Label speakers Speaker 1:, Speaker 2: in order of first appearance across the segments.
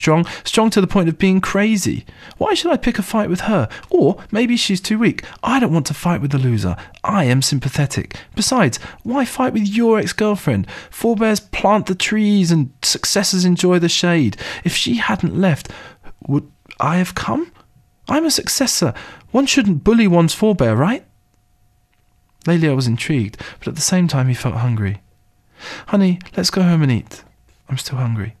Speaker 1: strong to the point of being crazy. Why should I pick a fight with her? Or maybe she's too weak. I don't want to fight with the loser. I am sympathetic. Besides, why fight with your ex-girlfriend? Forebears plant the trees and successors enjoy the shade. If she hadn't left, would I have come? I'm a successor. One shouldn't bully one's forebear, right? Lélia was intrigued, but at the same time he felt hungry. Honey, let's go home and eat. I'm still hungry.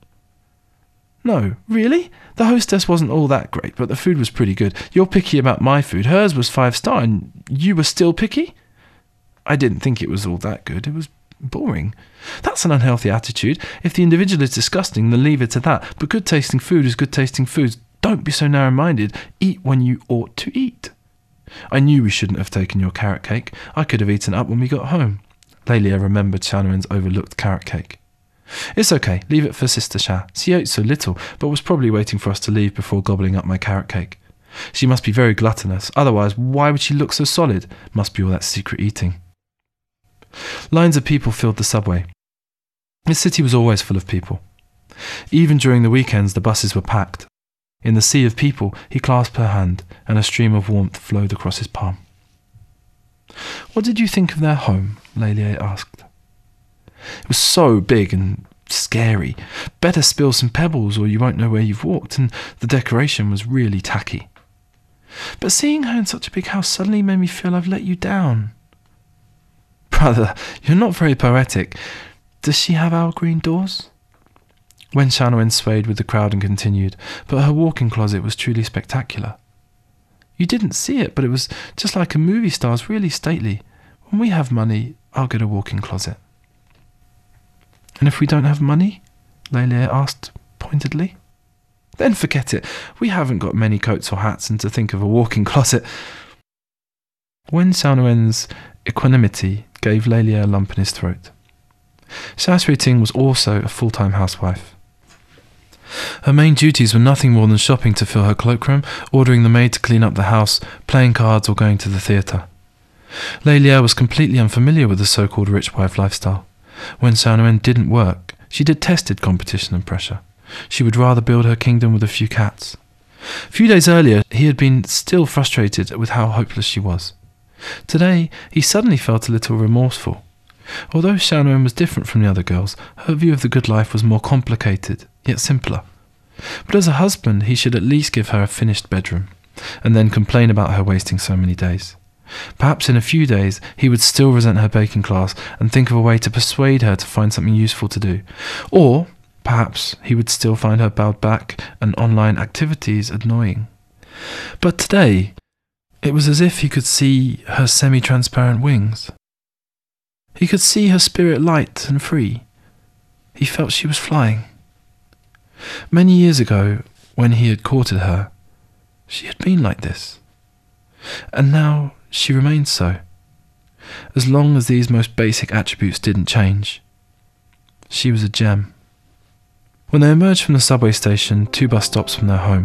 Speaker 1: No, really? The hostess wasn't all that great, but the food was pretty good. You're picky about my food. Hers was 5-star, and you were still picky? I didn't think it was all that good. It was boring. That's an unhealthy attitude. If the individual is disgusting, then leave it to that. But good-tasting food is good-tasting food. Don't be so narrow-minded. Eat when you ought to eat. I knew we shouldn't have taken your carrot cake. I could have eaten it up when we got home. Lélia remembered Xiaonuen's overlooked carrot cake. It's okay, leave it for Sister Xia. She ate so little, but was probably waiting for us to leave before gobbling up my carrot cake. She must be very gluttonous, otherwise why would she look so solid? Must be all that secret eating. Lines of people filled the subway. The city was always full of people. Even during the weekends the buses were packed. In the sea of people he clasped her hand, and a stream of warmth flowed across his palm. What did you think of their home? Lélia asked. It was so big and scary. Better spill some pebbles or you won't know where you've walked, and the decoration was really tacky. But seeing her in such a big house suddenly made me feel I've let you down. Brother, you're not very poetic. Does she have our green doors? Wen Xiaonuen swayed with the crowd and continued, but her walk-in closet was truly spectacular. You didn't see it, but it was just like a movie star's, really stately. When we have money, I'll get a walk-in closet. And if we don't have money? Lélia asked pointedly. Then forget it. We haven't got many coats or hats, and to think of a walk-in closet. Wen Xiaonuen's equanimity gave Lélia a lump in his throat. Xia Suiting was also a full-time housewife. Her main duties were nothing more than shopping to fill her cloakroom, ordering the maid to clean up the house, playing cards or going to the theatre. Lélia was completely unfamiliar with the so-called rich wife lifestyle. When Xiaonuen didn't work, she detested competition and pressure. She would rather build her kingdom with a few cats. A few days earlier, he had been still frustrated with how hopeless she was. Today, he suddenly felt a little remorseful. Although Xiaonuen was different from the other girls, her view of the good life was more complicated, yet simpler. But as a husband, he should at least give her a finished bedroom, and then complain about her wasting so many days. Perhaps in a few days he would still resent her baking class and think of a way to persuade her to find something useful to do. Or perhaps he would still find her bowed back and online activities annoying. But today, it was as if he could see her semi-transparent wings. He could see her spirit light and free. He felt she was flying. Many years ago, when he had courted her, she had been like this. And now she remained so, as long as these most basic attributes didn't change. She was a gem. When they emerged from the subway station, 2 bus stops from their home,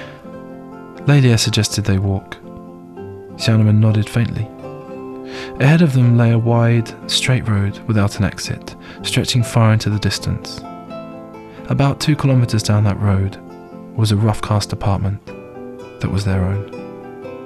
Speaker 1: Lélia suggested they walk. Xiaonuen nodded faintly. Ahead of them lay a wide, straight road without an exit, stretching far into the distance. About 2 kilometers down that road was a rough-cast apartment that was their own.